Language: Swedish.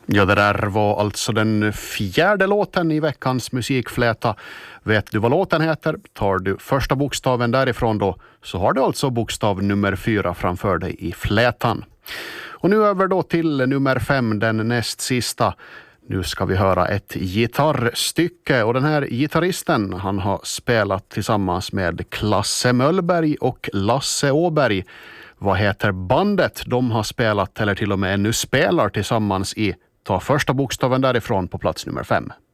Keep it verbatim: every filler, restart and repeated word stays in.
Ja, det där var alltså den fjärde låten i veckans musikfläta. Vet du vad låten heter? Tar du första bokstaven därifrån då, så har du alltså bokstav nummer fyra framför dig i flätan. Och nu över då till nummer fem, den näst sista. Nu ska vi höra ett gitarrstycke, och den här gitarristen, han har spelat tillsammans med Klasse Möllberg och Lasse Åberg. Vad heter bandet de har spelat eller till och med ännu spelar tillsammans i? Ta första bokstaven därifrån på plats nummer fem.